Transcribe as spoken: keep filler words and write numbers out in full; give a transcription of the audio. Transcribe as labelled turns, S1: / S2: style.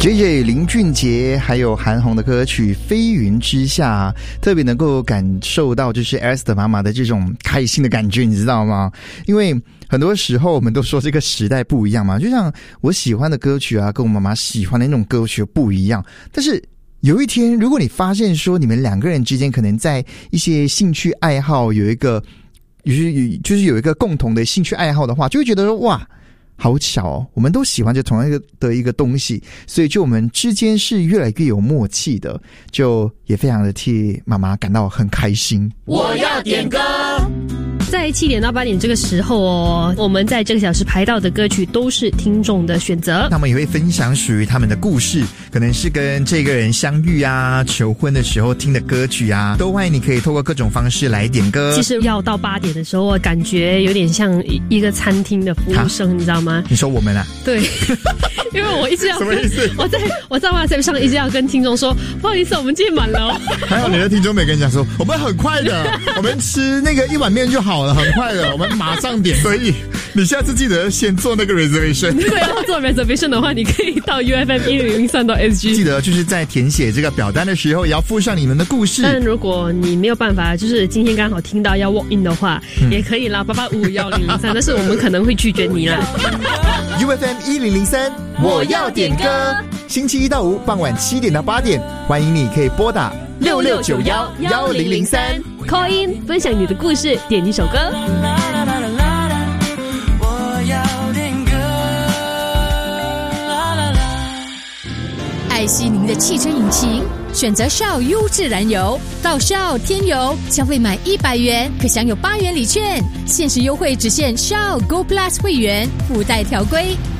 S1: J J 林俊杰还有韩红的歌曲《飞云之下》，特别能够感受到就是 Esther 妈妈的这种开心的感觉，你知道吗？因为很多时候我们都说这个时代不一样嘛，就像我喜欢的歌曲啊，跟我妈妈喜欢的那种歌曲不一样，但是有一天如果你发现说你们两个人之间可能在一些兴趣爱好有一个就是就是有一个共同的兴趣爱好的话，就会觉得说哇好巧哦，我们都喜欢着同样一个的一个东西，所以就我们之间是越来越有默契的，就也非常的替妈妈感到很开心。
S2: 我要点歌。
S3: 在七点到八点这个时候哦，我们在这个小时排到的歌曲都是听众的选择，
S1: 他们也会分享属于他们的故事，可能是跟这个人相遇啊，求婚的时候听的歌曲啊，都欢迎你可以透过各种方式来点歌。
S3: 其实要到八点的时候，感觉有点像一个餐厅的服务生，你知道吗？
S1: 你说我们啊？
S3: 对，因为我一直要
S1: 什么意思？
S3: 我在我在 WhatsApp 上一直要跟听众说，不好意思，我们今天满了哦。
S1: 还好你的听众没跟你讲说，我们很快的，我们吃那个一碗面就好了，很快的，我们马上点。所以你下次记得先做那个 reservation。
S3: 如果要做 reservation 的话，你可以到 U F M 一零零三 S G。
S1: 记得就是在填写这个表单的时候，也要附上你们的故事。
S3: 但如果你没有办法，就是今天刚好听到要 walk in 的话，嗯、也可以啦，八八五五幺零零三。但是我们可能会拒绝你啦。
S1: U F M 一零零三，我要点歌。星期一到五傍晚七点到八点，欢迎你可以拨打
S3: 六六九幺幺零零三 call in 分享你的故事，点一首歌。
S4: 爱惜您的汽车引擎，选择Shell优质燃油。到Shell添油，消费满一百元可享有八元礼券，限时优惠只限Shell Go Plus 会员，附带条规。